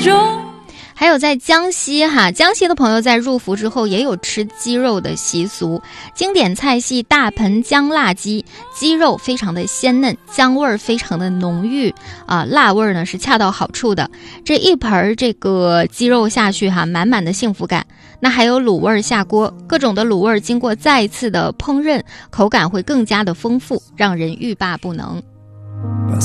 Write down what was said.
中。 还有在江西江西的朋友在入伏之后也有吃鸡肉的习俗，经典菜系大盆姜辣鸡，鸡肉非常的鲜嫩，姜味儿非常的浓郁辣味儿呢是恰到好处的。这一盆这个鸡肉下去满满的幸福感。那还有卤味儿下锅，各种的卤味儿经过再一次的烹饪，口感会更加的丰富，让人欲罢不能。 把